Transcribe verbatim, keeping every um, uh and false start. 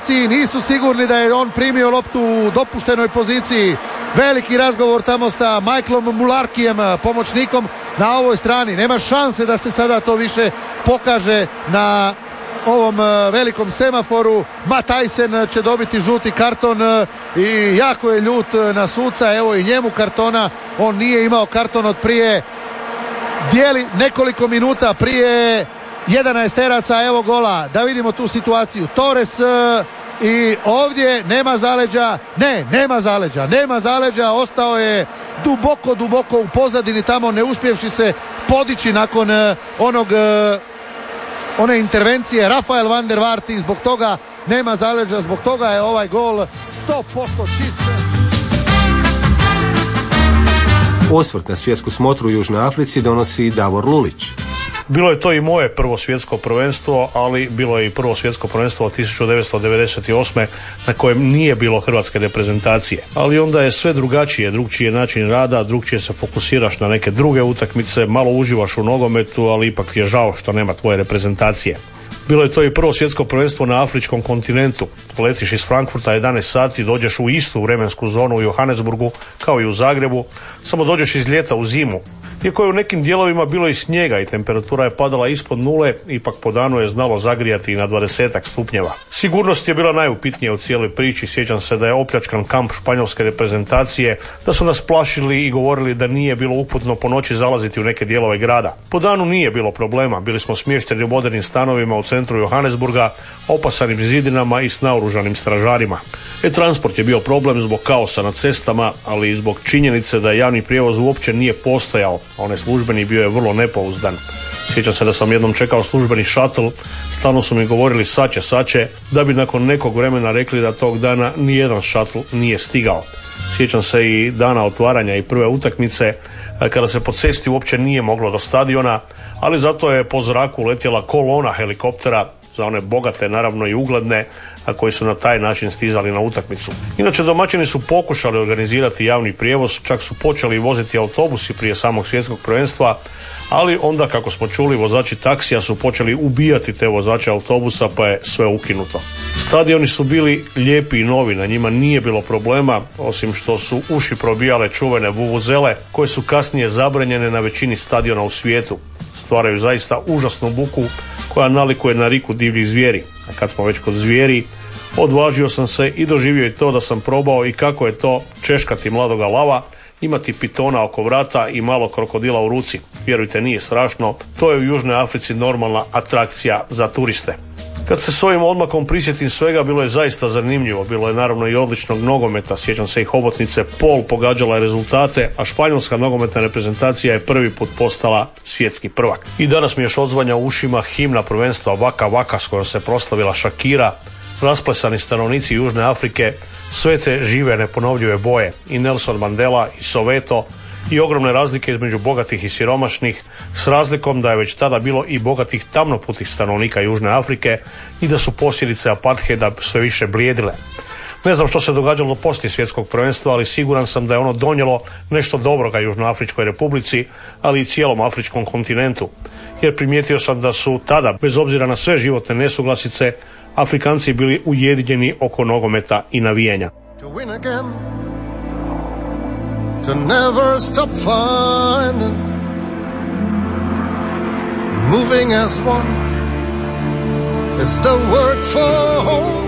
poziciji, nisu sigurni da je on primio loptu u dopuštenoj poziciji. Veliki razgovor tamo sa Michaelom Mularkijem, pomoćnikom na ovoj strani. Nema šanse da se sada to više pokaže na ovom velikom semaforu. Matt Tyson će dobiti žuti karton i jako je ljut na suca, evo i njemu kartona, on nije imao karton od prije, dijeli nekoliko minuta prije jedanaesteraca, evo gola, da vidimo tu situaciju. Torres i ovdje nema zaleđa, ne, nema zaleđa, nema zaleđa, ostao je duboko, duboko u pozadini tamo, ne uspjevši se podići nakon onog one intervencije Rafael van der Vaart i zbog toga nema zaleđa, zbog toga je ovaj gol sto posto čist. Osvrt na svjetsku smotru u Južnoj Africi donosi Davor Lulić. Bilo je to i moje prvo svjetsko prvenstvo, ali bilo je i prvo svjetsko prvenstvo od tisuću devetsto devedeset osme na kojem nije bilo hrvatske reprezentacije. Ali onda je sve drugačije, drugčiji je način rada, drugčije se fokusiraš na neke druge utakmice, malo uživaš u nogometu, ali ipak ti je žao što nema tvoje reprezentacije. Bilo je to i prvo svjetsko prvenstvo na afričkom kontinentu. Letiš iz Frankfurta jedanaest sati, dođeš u istu vremensku zonu u Johannesburgu kao i u Zagrebu, samo dođeš iz ljeta u zimu. Iako je u nekim dijelovima bilo i snijega i temperatura je padala ispod nule, ipak po danu je znalo zagrijati i na dvadesetak stupnjeva. Sigurnost je bila najupitnija u cijeloj priči. Sjećam se da je opljačkan kamp španjolske reprezentacije, da su nas plašili i govorili da nije bilo uputno po noći zalaziti u neke dijelove grada. Po danu nije bilo problema, bili smo smješteni u modernim stanovima u centru Johannesburga, opasanim zidinama i s naoružanim stražarima. E, transport je bio problem zbog kaosa na cestama, ali i zbog činjenice da javni prijevoz uopće nije postojao. Onaj službeni bio je vrlo nepouzdan. Sjećam se da sam jednom čekao službeni šatl, stalno su mi govorili sače, sače, da bi nakon nekog vremena rekli da tog dana nijedan šatl nije stigao. Sjećam se i dana otvaranja i prve utakmice, kada se po cesti uopće nije moglo do stadiona, ali zato je po zraku letjela kolona helikoptera, za one bogate, naravno i ugledne, a koji su na taj način stizali na utakmicu. Inače, domaćini su pokušali organizirati javni prijevoz, čak su počeli voziti autobusi prije samog svjetskog prvenstva, ali onda, kako smo čuli, vozači taksija su počeli ubijati te vozače autobusa, pa je sve ukinuto. Stadioni su bili lijepi i novi, na njima nije bilo problema, osim što su uši probijale čuvene vuvuzele, koje su kasnije zabranjene na većini stadiona u svijetu. Stvaraju zaista užasnu buku koja nalikuje na riku divljih zvijeri. A kad smo već kod zvijeri, odvažio sam se i doživio i to da sam probao i kako je to češkati mladoga lava, imati pitona oko vrata i malo krokodila u ruci. Vjerujte, nije strašno, to je u Južnoj Africi normalna atrakcija za turiste. Kad se s ovim odmakom prisjetim svega, bilo je zaista zanimljivo. Bilo je naravno i odličnog nogometa, sjećam se i hobotnice Pol pogađala je rezultate, a španjolska nogometna reprezentacija je prvi put postala svjetski prvak. I danas mi još odzvanja u ušima himna prvenstva Vaka Vaka s kojom se proslavila Shakira, rasplesani stanovnici Južne Afrike, sve te žive neponovljive boje, i Nelson Mandela i Soweto, i ogromne razlike između bogatih i siromašnih, s razlikom da je već tada bilo i bogatih tamnoputih stanovnika Južne Afrike i da su posljedice apartheida sve više blijedile. Ne znam što se događalo poslije svjetskog prvenstva, ali siguran sam da je ono donijelo nešto dobroga Južnoafričkoj republici, ali i cijelom afričkom kontinentu. Jer primijetio sam da su tada, bez obzira na sve životne nesuglasice, Afrikanci bili ujedinjeni oko nogometa i navijanja. To never stop finding, moving as one is the word for home.